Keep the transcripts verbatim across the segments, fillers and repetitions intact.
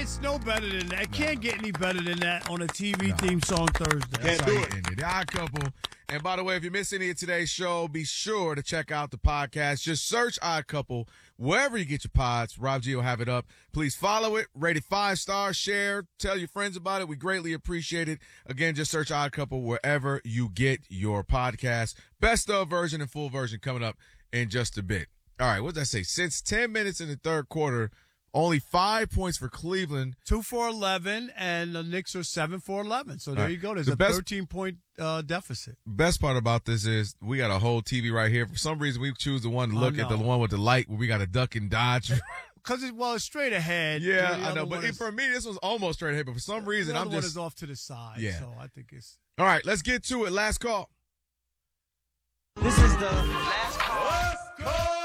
it's no better than that. It can't no. get any better than that on a T V No. theme song Thursday. Can't do it. The Odd Couple. And by the way, if you missed any of today's show, be sure to check out the podcast. Just search Odd Couple wherever you get your pods. Rob G will have it up. Please follow it, rate it five stars, share, tell your friends about it. We greatly appreciate it. Again, just search Odd Couple wherever you get your podcast. Best of version and full version coming up in just a bit. All right, what did I say? Since ten minutes in the third quarter, only five points for Cleveland. Two for eleven, and the Knicks are seven for eleven. So there right. you go. There's The a best- thirteen-point uh, deficit. Best part about this is we got a whole T V right here. For some reason, we choose the one to look I at the know. one with the light where we got to duck and dodge. Because, it, well, it's straight ahead. Yeah, The I other know. one But is- for me, this was almost straight ahead. But for some reason, the I'm other one just. is off to the side. Yeah. So I think it's. All right, let's get to it. Last call. This is the last call.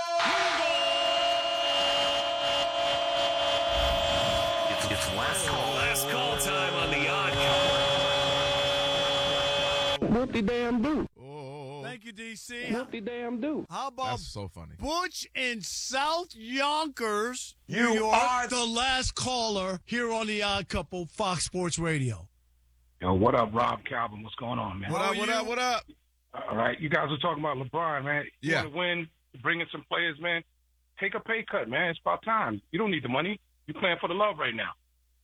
It's, it's last call. Last call time on the Odd Couple. Whoop-de-damn do. Oh, Thank you, D C. Whoop-de-damn do. How about that's so funny. Butch in South Yonkers, New You York, are- the last caller here on the Odd Couple, Fox Sports Radio. Yo, what up, Rob Calvin? What's going on, man? What How up, are what you? up, what up? All right, you guys were talking about LeBron, man. You Yeah. want to win, bring in some players, man. Take a pay cut, man. It's about time. You don't need the money. You're playing for the love right now,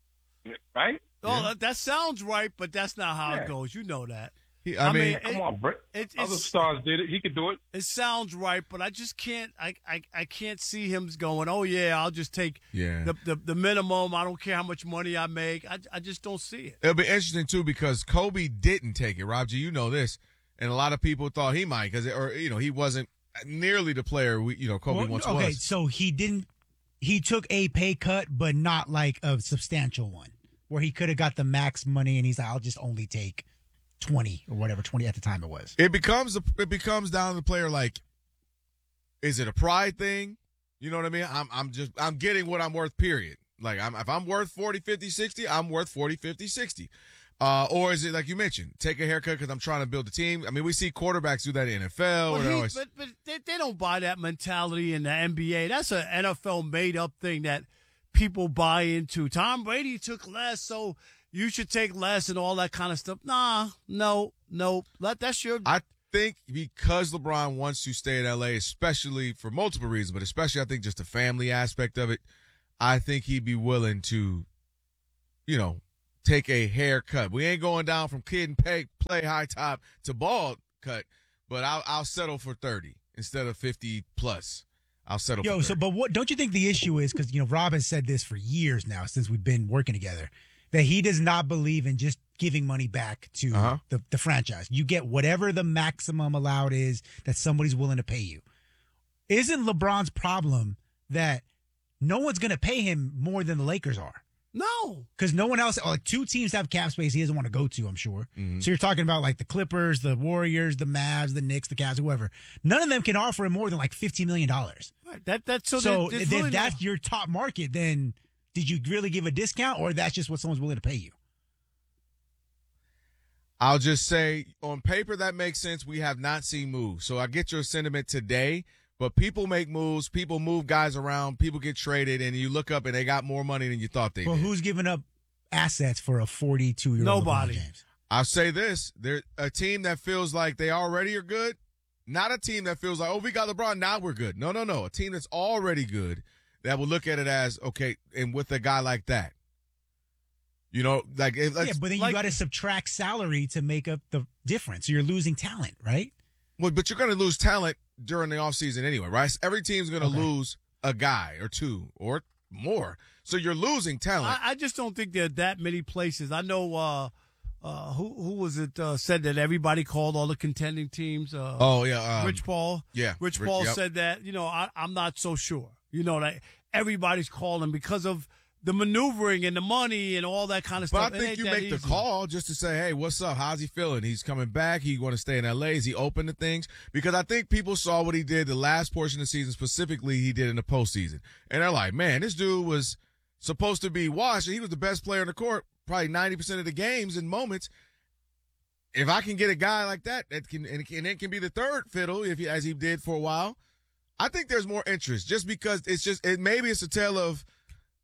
right? Oh, that, that sounds right, but that's not how Yeah. it goes. You know that. He, I, I mean, mean, Come it- on, Brett. it- Other it's- stars did it. He could do it. It sounds right, but I just can't. I, I, I can't see him going. Oh yeah, I'll just take Yeah. the, the the minimum. I don't care how much money I make. I, I just don't see it. it'll be interesting too because Kobe didn't take it. Rob G, you know this, and a lot of people thought he might because, or you know, he wasn't nearly the player we, you know, Kobe Well, once okay, was. so he didn't. He took a pay cut, but not like a substantial one, where he could have got the max money, and he's like, "I'll just only take twenty or whatever, twenty at the time it was." It becomes a, it becomes down to the player. Like, is it a pride thing? You know what I mean? I'm I'm just I'm getting what I'm worth. Period. Like, I'm if I'm worth forty, fifty, sixty, I'm worth forty, fifty, sixty. Uh, or is it like you mentioned, take a haircut because I'm trying to build a team? I mean, we see quarterbacks do that in the N F L. Well, where they're he- always- but but they, they don't buy that mentality in the N B A. That's an N F L made up thing that people buy into. Tom Brady took less, so you should take less and all that kind of stuff. Nah, no, no. Let that's your. I think because LeBron wants to stay in L A, especially for multiple reasons, but especially I think just the family aspect of it, I think he'd be willing to, you know, take a haircut. We ain't going down from kid and pay, play high top to bald cut, but I'll, I'll settle for thirty instead of fifty plus. I'll settle Yo, for so thirty. but what don't you think the issue is? Because you know, Rob has said this for years now since we've been working together, that he does not believe in just giving money back to Uh-huh. the, the franchise. You get whatever the maximum allowed is that somebody's willing to pay you. Isn't LeBron's problem that no one's going to pay him more than the Lakers are? no. Because no one else, or like two teams have cap space he doesn't want to go to, I'm sure. Mm-hmm. So you're talking about like the Clippers, the Warriors, the Mavs, the Knicks, the Cavs, whoever. None of them can offer him more than like fifty million dollars. Right. That that's so. So, there- if there's really that's no- your top market, then did you really give a discount, or that's just what someone's willing to pay you? I'll just say on paper that makes sense. We have not seen moves. So I get your sentiment today, but people make moves. People move guys around. People get traded, and you look up and they got more money than you thought they Well, did. who's giving up assets for a forty-two-year-old Nobody. LeBron James? I'll say this. They're a team that feels like they already are good. Not a team that feels like, oh, we got LeBron, now we're good. No, no, no. A team that's already good that will look at it as, okay, and with a guy like that. You know, like, it, Yeah, but then you like- got to subtract salary to make up the difference. So you're losing talent, right? well, but you're going to lose talent during the offseason anyway, right? Every team's going to Okay. lose a guy or two or more. So you're losing talent. I, I just don't think there are that many places. I know uh, uh, who who was it uh, said that everybody called all the contending teams. Uh, oh, yeah. Um, Rich Paul. yeah, Rich Rich- Paul yep. said that. You know, I, I'm not so sure. You know that everybody's calling because of the maneuvering and the money and all that kind of But stuff. I It think ain't you that make the easy. call just to say, hey, what's up? How's he feeling? He's coming back. He want to stay in L A. Is he open to things? Because I think people saw what he did the last portion of the season, specifically he did in the postseason. And they're like, man, this dude was supposed to be washed. And he was the best player on the court, probably ninety percent of the games and moments. If I can get a guy like that, that can, and it can be the third fiddle, if he, as he did for a while, I think there's more interest just because it's just, it maybe it's a tale of,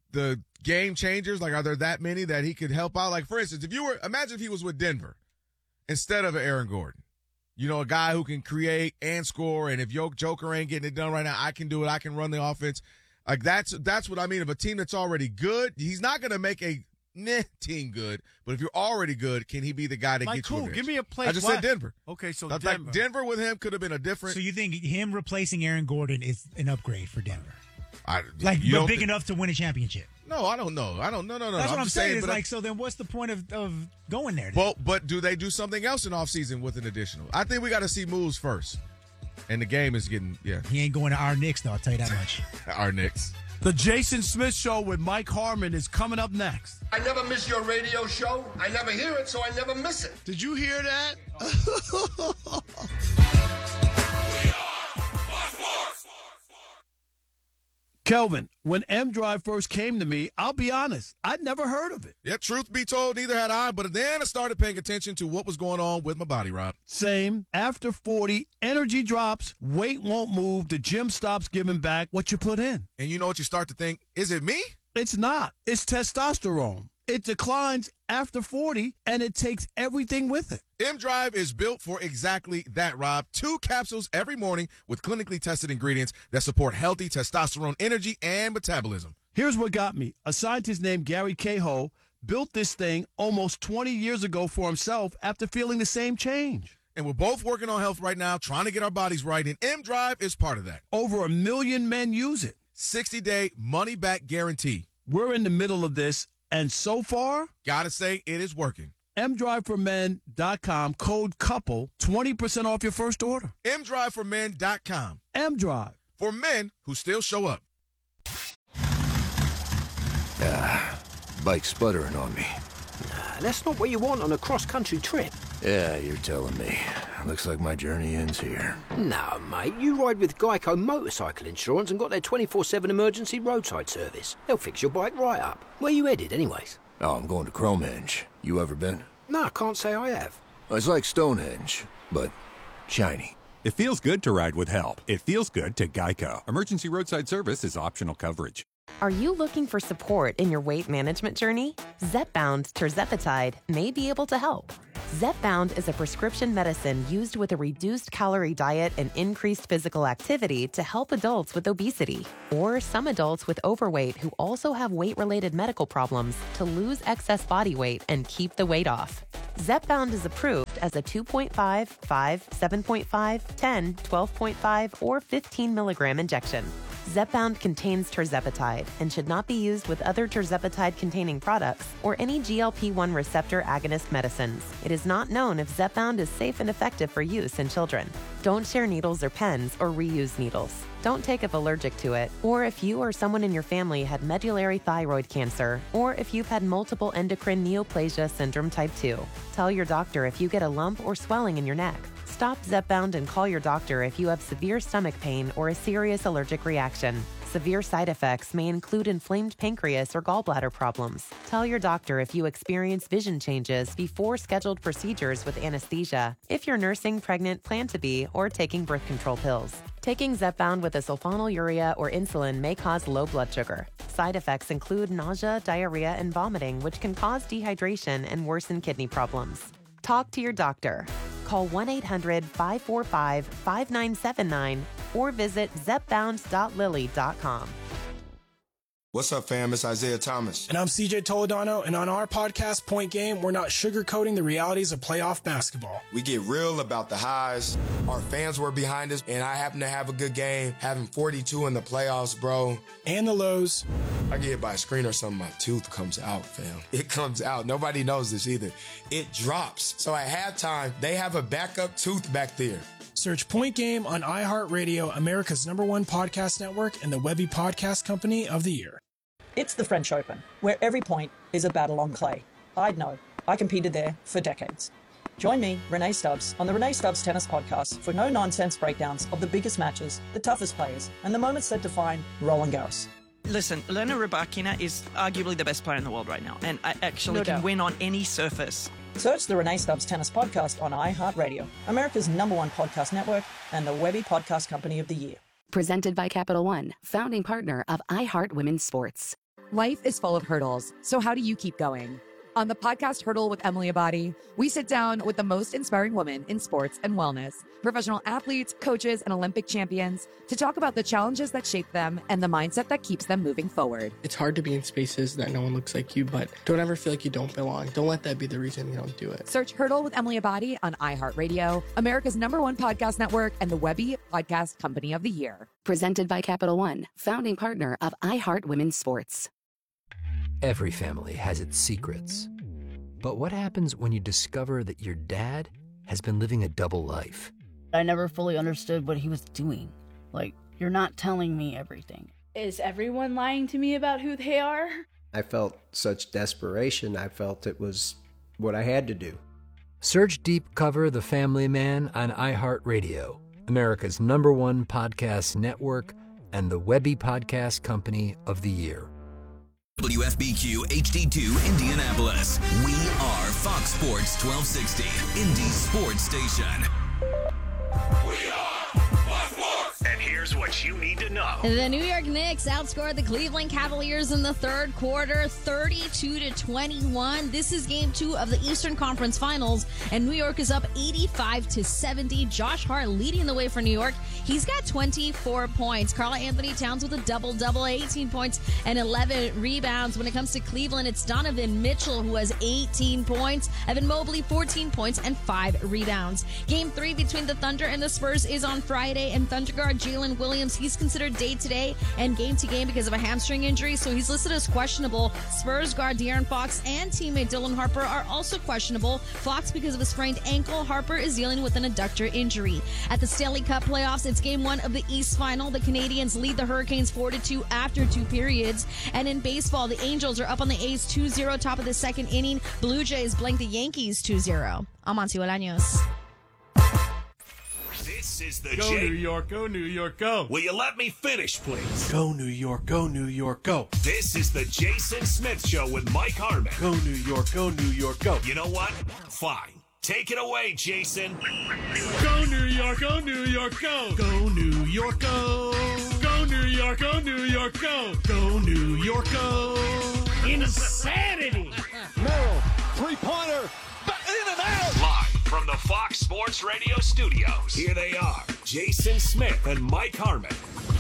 the game changers? Like, are there that many that he could help out? Like, for instance, if you were, imagine if he was with Denver instead of Aaron Gordon. You know, a guy who can create and score, and if your Joker ain't getting it done right now, I can do it. I can run the offense. Like, that's that's what I mean. Of a team that's already good, he's not going to make a nah team good, but if you're already good, can he be the guy that Like gets who? you? Give me a place. I just Why- said Denver. Okay, so That's Denver. like Denver with him could have been a different. So you think him replacing Aaron Gordon is an upgrade for Denver? I, Like, you but don't big thi- enough to win a championship? No, I don't know. I don't. No, no, no. That's I'm what I'm just saying. saying. It's but I- like, so then what's the point of, of going there? then? Well, but do they do something else in offseason with an additional? I think we got to see moves first. And the game is getting, yeah, He ain't going to our Knicks, though, I'll tell you that much. our Knicks. The Jason Smith Show with Mike Harmon is coming up next. I never miss your radio show. I never hear it, so I never miss it. Did you hear that? Kelvin, when M Drive first came to me, I'll be honest, I'd never heard of it. Yeah, truth be told, neither had I, but then I started paying attention to what was going on with my body, Rob. Same. After forty, energy drops, weight won't move, the gym stops giving back what you put in. And you know what you start to think? Is it me? It's not. It's testosterone. It declines after forty, and it takes everything with it. M-Drive is built for exactly that, Rob. Two capsules every morning with clinically tested ingredients that support healthy testosterone energy and metabolism. Here's what got me. A scientist named Gary Cahill built this thing almost twenty years ago for himself after feeling the same change. And we're both working on health right now, trying to get our bodies right, and M-Drive is part of that. Over a million men use it. sixty-day money-back guarantee. We're in the middle of this, and so far, Gotta say, it is working. M drive for men dot com, code COUPLE, twenty percent off your first order. M drive for men dot com. M-Drive. For men who still show up. Ah, bike's sputtering on me. Nah, that's not what you want on a cross-country trip. Yeah, you're telling me. Looks like my journey ends here. No, mate, you ride with Geico Motorcycle Insurance and got their twenty-four seven emergency roadside service. They'll fix your bike right up. Where you headed, anyways? Oh, I'm going to Cromenge. You ever been? No, I can't say I have. It's like Stonehenge, but shiny. It feels good to ride with help. It feels good to Geico. Emergency roadside service is optional coverage. Are you looking for support in your weight management journey? Zepbound Tirzepatide may be able to help. Zepbound is a prescription medicine used with a reduced calorie diet and increased physical activity to help adults with obesity or some adults with overweight who also have weight-related medical problems to lose excess body weight and keep the weight off. Zepbound is approved as a two point five, five, seven point five, ten, twelve point five, or fifteen milligram injection. Zepbound contains tirzepatide and should not be used with other tirzepatide-containing products or any G L P one receptor agonist medicines. It is not known if Zepbound is safe and effective for use in children. Don't share needles or pens or reuse needles. Don't take if allergic to it, or if you or someone in your family had medullary thyroid cancer, or if you've had multiple endocrine neoplasia syndrome type two. Tell your doctor if you get a lump or swelling in your neck. Stop Zepbound and call your doctor if you have severe stomach pain or a serious allergic reaction. Severe side effects may include inflamed pancreas or gallbladder problems. Tell your doctor if you experience vision changes before scheduled procedures with anesthesia, if you're nursing, pregnant, plan to be, or taking birth control pills. Taking Zepbound with a sulfonylurea or insulin may cause low blood sugar. Side effects include nausea, diarrhea, and vomiting, which can cause dehydration and worsen kidney problems. Talk to your doctor. Call one eight hundred, five four five, five nine seven nine or visit zepbound dot lilly dot com. What's up, fam? It's Isaiah Thomas. And I'm C J Toledano, and on our podcast, Point Game, we're not sugarcoating the realities of playoff basketball. We get real about the highs. Our fans were behind us, and I happen to have a good game, having forty-two in the playoffs, bro. And the lows. I get hit by a screen or something, my tooth comes out, fam. It comes out. Nobody knows this either. It drops. So at halftime, they have a backup tooth back there. Search Point Game on iHeartRadio, America's number one podcast network, and the Webby Podcast Company of the Year. It's the French Open, where every point is a battle on clay. I'd know. I competed there for decades. Join me, Renee Stubbs, on the Renee Stubbs Tennis Podcast for no-nonsense breakdowns of the biggest matches, the toughest players, and the moments that define Roland Garros. Listen, Elena Rybakina is arguably the best player in the world right now, and I actually No can doubt. win on any surface. Search the Renee Stubbs Tennis Podcast on iHeartRadio, America's number one podcast network, and the Webby Podcast Company of the Year. Presented by Capital One, founding partner of iHeart Women's Sports. Life is full of hurdles, so how do you keep going? On the podcast Hurdle with Emily Abadi, we sit down with the most inspiring women in sports and wellness, professional athletes, coaches, and Olympic champions to talk about the challenges that shape them and the mindset that keeps them moving forward. It's hard to be in spaces that no one looks like you, but don't ever feel like you don't belong. Don't let that be the reason you don't do it. Search Hurdle with Emily Abadi on iHeartRadio, America's number one podcast network, and the Webby Podcast Company of the Year. Presented by Capital One, founding partner of iHeart Women's Sports. Every family has its secrets. But what happens when you discover that your dad has been living a double life? I never fully understood what he was doing. Like, you're not telling me everything. Is everyone lying to me about who they are? I felt such desperation. I felt it was what I had to do. Search Deep Cover The Family Man on iHeartRadio, America's number one podcast network, and the Webby Podcast Company of the Year. W F B Q H D two Indianapolis. We are Fox Sports twelve sixty, Indy's sports station. We are Fox Sports. And here's what you need to know. The New York Knicks outscored the Cleveland Cavaliers in the third quarter, thirty-two to twenty-one. This is game two of the Eastern Conference Finals, and New York is up eighty-five to seventy. Josh Hart leading the way for New York. He's got twenty-four points. Karl Anthony Towns with a double-double, eighteen points and eleven rebounds. When it comes to Cleveland, it's Donovan Mitchell who has eighteen points. Evan Mobley, fourteen points and five rebounds. Game three between the Thunder and the Spurs is on Friday, and Thunder guard Jalen Williams, he's considered day-to-day and game-to-game because of a hamstring injury, so he's listed as questionable. Spurs guard De'Aaron Fox and teammate Dylan Harper are also questionable. Fox because of a sprained ankle. Harper is dealing with an adductor injury. At the Stanley Cup playoffs, it's game one of the East Final. The Canadians lead the Hurricanes four to two after two periods. And in baseball, the Angels are up on the A's two zero top of the second inning. Blue Jays blank the Yankees two zero. I'm Amancio Bolaños. This is the Go J- New York, go New York, go. Will you let me finish, please? Go New York, go New York, go. This is the Jason Smith Show with Mike Harmon. Go New York, go New York, go. You know what? Fine. Take it away, Jason. Go New York, go New York, go. Go New York, go. Go New York, go New York, go. Go New York, go. Insanity. Merrill, three-pointer, in and out. Live from the Fox Sports Radio studios, here they are, Jason Smith and Mike Harmon.